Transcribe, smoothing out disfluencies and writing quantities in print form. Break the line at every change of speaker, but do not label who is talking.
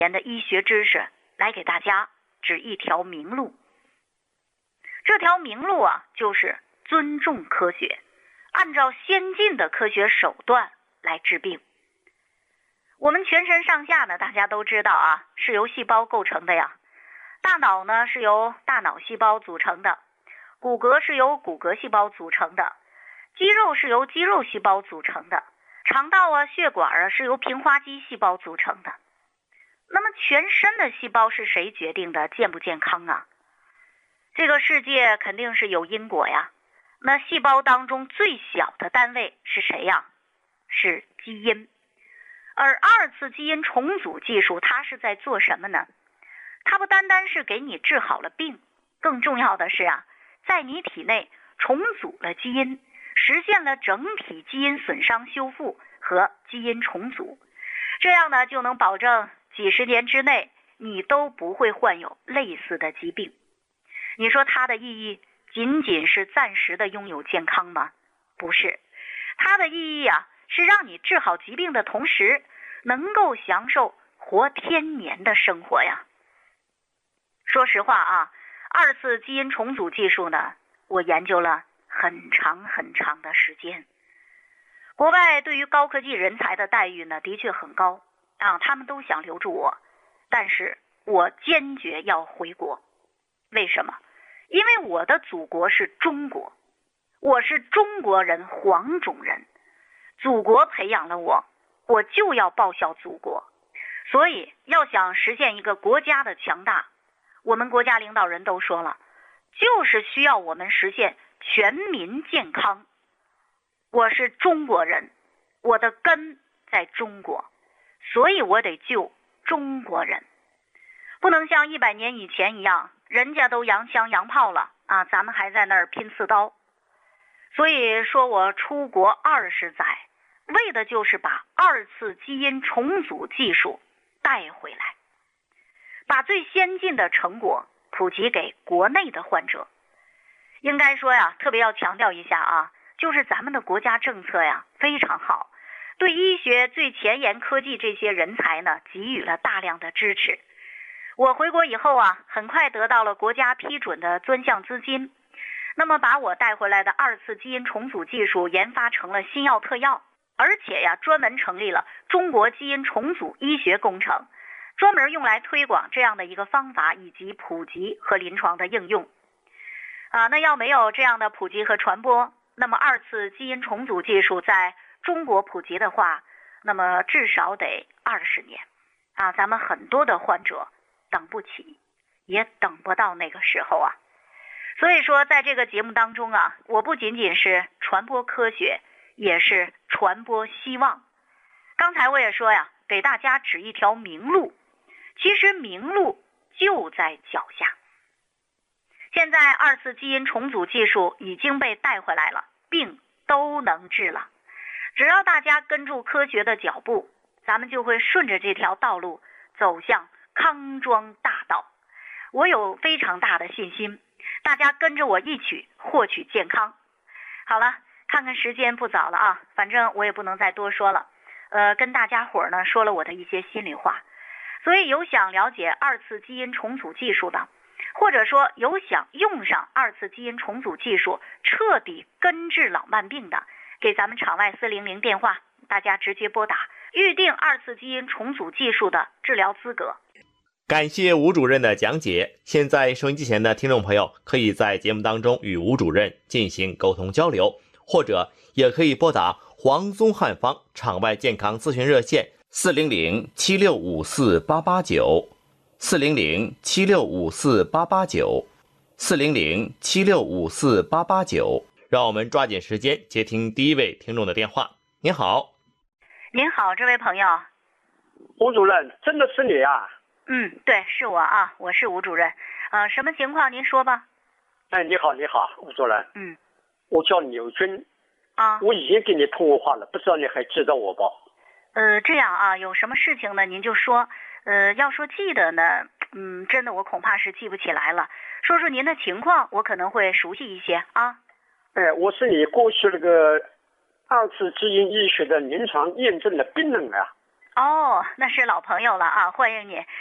年的医学知识来给大家指一条明路。这条明路啊，就是尊重科学，按照先进的科学手段来治病。我们全身上下呢，大家都知道啊，是由细胞构成的呀。大脑呢是由大脑细胞组成的，骨骼是由骨骼细胞组成的，肌肉是由肌肉细胞组成的，肠道啊、血管啊是由平滑肌细胞组成的。那么全身的细胞是谁决定的健不健康啊？这个世界肯定是有因果呀。那细胞当中最小的单位是谁呀？是基因。而二次基因重组技术它是在做什么呢？它不单单是给你治好了病，更重要的是啊，在你体内重组了基因，实现了整体基因损伤修复和基因重组。这样呢，就能保证几十年之内你都不会患有类似的疾病。你说它的意义仅仅是暂时的拥有健康吗？不是，它的意义啊，是让你治好疾病的同时，能够享受活天年的生活呀。说实话啊，二次基因重组技术呢，我研究了很长很长的时间。国外对于高科技人才的待遇呢，的确很高啊，他们都想留住我，但是我坚决要回国。为什么？因为我的祖国是中国，我是中国人，黄种人，祖国培养了我，我就要报效祖国。所以要想实现一个国家的强大，我们国家领导人都说了，就是需要我们实现全民健康。我是中国人，我的根在中国，所以我得救中国人。不能像100年以前一样，人家都洋枪洋炮了啊，咱们还在那儿拼刺刀。所以说我出国20载，为的就是把二次基因重组技术带回来，把最先进的成果普及给国内的患者。应该说呀，特别要强调一下啊，就是咱们的国家政策呀非常好，对医学最前沿科技这些人才呢给予了大量的支持。我回国以后啊，很快得到了国家批准的专项资金，那么把我带回来的二次基因重组技术研发成了新药特药，而且呀专门成立了中国基因重组医学工程，专门用来推广这样的一个方法以及普及和临床的应用。那要没有这样的普及和传播，那么二次基因重组技术在中国普及的话，那么至少得20年啊，咱们很多的患者等不起，也等不到那个时候啊。所以说在这个节目当中啊，我不仅仅是传播科学，也是传播希望。刚才我也说呀，给大家指一条明路，其实明路就在脚下。现在二次基因重组技术已经被带回来了，病都能治了。只要大家跟住科学的脚步，咱们就会顺着这条道路走向康庄大道。我有非常大的信心，大家跟着我一起获取健康。好了，看看时间不早了啊，反正我也不能再多说了。跟大家伙呢说了我的一些心里话，所以有想了解二次基因重组技术的，或者说有想用上二次基因重组技术彻底根治老慢病的，给咱们场外400电话，大家直接拨打预定二次基因重组技术的治疗资格。
感谢吴主任的讲解。现在收音机前的听众朋友可以在节目当中与吴主任进行沟通交流，或者也可以拨打黄宗汉方场外健康咨询热线400-7654-889 400-7654-889 400-7654-889。让我们抓紧时间接听第一位听众的电话。您好。
您好，这位朋友。
吴主任，真的是你啊？
对，是我啊，我是吴主任。什么情况您说吧。
哎，你好，吴主任。我叫柳军。我已经跟你通过话了，不知道你还记得我吧？
这样啊，有什么事情呢您就说。要说记得呢，真的我恐怕是记不起来了。说说您的情况，我可能会熟悉一些啊。
我是你过去那个二次基因医学的临床验证的病人啊。
哦，那是老朋友了啊，欢迎你。